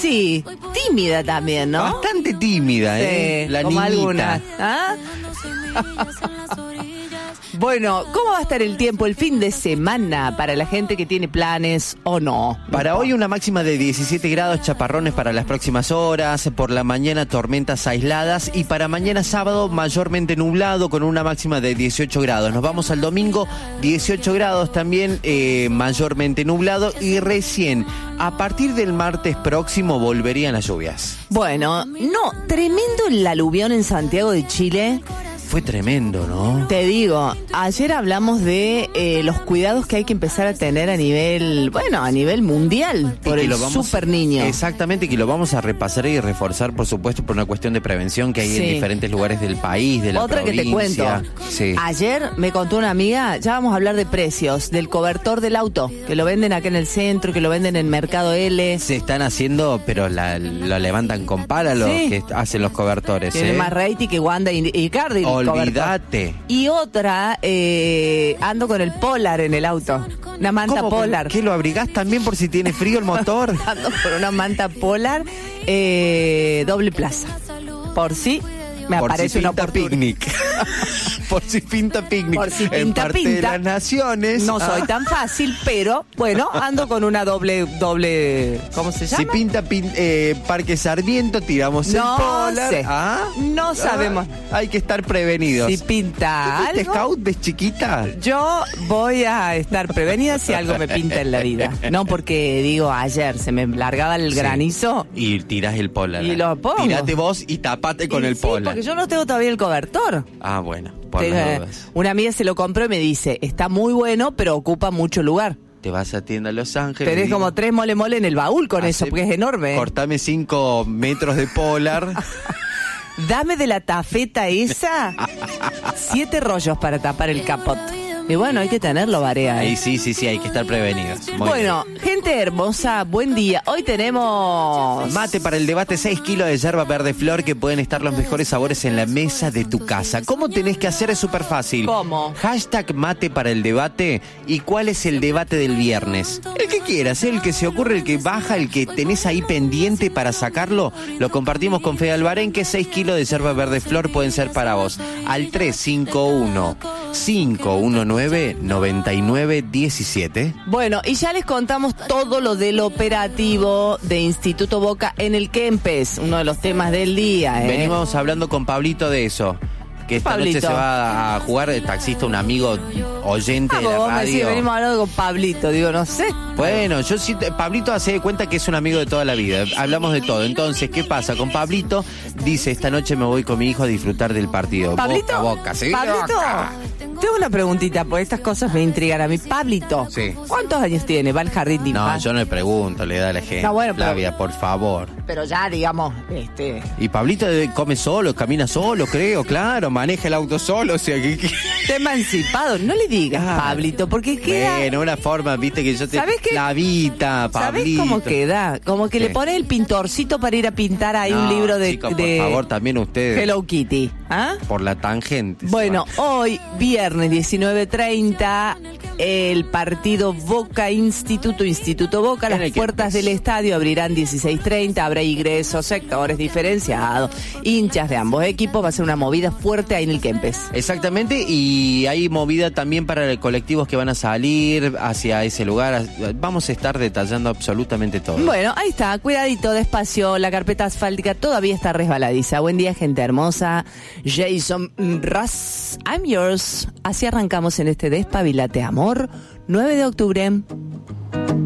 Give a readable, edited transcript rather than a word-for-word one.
Sí, tímida también, ¿no? Bastante tímida, Sí, la como niñita. algunas. ¿Ah? Bueno, ¿cómo va a estar el tiempo el fin de semana para la gente que tiene planes o no? Para hoy una máxima de 17 grados, chaparrones para las próximas horas, por la mañana tormentas aisladas y para mañana sábado mayormente nublado con una máxima de 18 grados. Nos vamos al domingo, 18 grados también, mayormente nublado y recién a partir del martes próximo volverían las lluvias. Bueno, no, tremendo el aluvión en Santiago de Chile. Fue tremendo, ¿no? Te digo, ayer hablamos de los cuidados que hay que empezar a tener a nivel mundial por el super niño. Exactamente, que lo vamos a repasar y reforzar, por supuesto, por una cuestión de prevención que hay en diferentes lugares del país, de la otra provincia. Que te cuento. Sí. Ayer me contó una amiga, ya vamos a hablar de precios, del cobertor del auto, que lo venden acá en el centro, que lo venden en Mercado L. Se están haciendo, pero lo levantan con pala los que hacen los cobertores. Tiene más rating que Wanda y Cardi. Olvídate. Y otra, ando con el Polar en el auto. Una manta Polar. ¿Qué lo abrigás también por si tiene frío el motor? Ando con una manta Polar, doble plaza. Por si me aparece una oportunidad. Por si pinta picnic. Por si en pinta, parte de las naciones. No soy tan fácil, pero bueno, ando con una doble, ¿cómo se llama? Si pinta Parque Sarmiento, tiramos el Polar. Sé. No sabemos. Hay que estar prevenidos. Si pinta ¿Fuiste algo, scout de chiquita? yo voy a estar prevenida si algo me pinta en la vida. No porque, digo, ayer se me largaba el granizo. Y tirás el Polar. Y lo pongo. Tirate vos y tapate con el Polar. Porque yo no tengo todavía el cobertor. Ah, bueno, por las dudas. Una amiga se lo compró y me dice, está muy bueno, pero ocupa mucho lugar. Te vas a tienda Los Ángeles. Tenés como 3 mole en el baúl con eso, porque es enorme. Cortame 5 metros de Polar. Dame de la tafeta esa 7 rollos para tapar el capot. Y bueno, hay que tenerlo, Barea. Ahí sí, hay que estar prevenidos. Bueno, gente hermosa, buen día. Hoy tenemos... Mate para el debate, 6 kilos de yerba verde flor que pueden estar los mejores sabores en la mesa de tu casa. ¿Cómo tenés que hacer? Es súper fácil. ¿Cómo? Hashtag mate para el debate. ¿Y cuál es el debate del viernes? El que quieras, el que se ocurre, el que baja, el que tenés ahí pendiente para sacarlo. Lo compartimos con Fede Albarenque. 6 kilos de yerba verde flor pueden ser para vos. Al 351-519-9917. Bueno, y ya les contamos todo lo del operativo de Instituto Boca en el Kempes, uno de los temas del día. Venimos hablando con Pablito de eso. Que esta noche se va a jugar de taxista, un amigo oyente de la radio. Sí, venimos hablando con Pablito, digo, no sé. Bueno, yo sí, Pablito hace de cuenta que es un amigo de toda la vida. Hablamos de todo. Entonces, ¿qué pasa? Con Pablito dice, esta noche me voy con mi hijo a disfrutar del partido. ¿Pablito? Boca, ¿sí? ¿Pablito? Boca. Tengo una preguntita, porque estas cosas me intrigan a mí. Pablito, sí. ¿Cuántos años tiene? ¿Va al jardín de infantes? No, yo no le pregunto, le da a la gente. No, bueno, pero... Flavia, por favor. Pero ya, digamos, Y Pablito come solo, camina solo, creo, claro, maneja el auto solo, o sea que... Está emancipado, no le digas Pablito, porque queda... Bueno, una forma, viste, que yo te... ¿Sabés qué? Flavita, Pablito. ¿Sabés cómo queda? Como que le pones el pintorcito para ir a pintar ahí un libro de... Chicos, por favor, también ustedes. Hello Kitty. ¿Ah? Por la tangente. Bueno, hoy, viernes 19:30, el partido Boca Instituto Boca. Las puertas del estadio abrirán 16:30. Habrá ingresos, sectores diferenciados, hinchas de ambos equipos. Va a ser una movida fuerte ahí en el Kempes. Exactamente, y hay movida también para colectivos que van a salir hacia ese lugar. Vamos a estar detallando absolutamente todo. Bueno, ahí está, cuidadito, despacio. La carpeta asfáltica todavía está resbaladiza. Buen día, gente hermosa. Jason Russ, I'm yours. Así arrancamos en este Despabilate Amor, 9 de octubre.